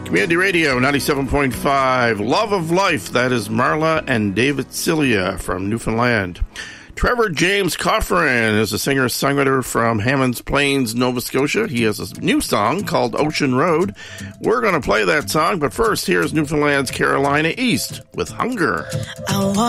Community Radio 97.5, Love of Life. That is Marla and David Cilia from Newfoundland. Trevor James Coffrin is a singer-songwriter from Hammonds Plains, Nova Scotia. He has a new song called Ocean Road. We're going to play that song, but first, here's Newfoundland's Carolina East with Hunger. I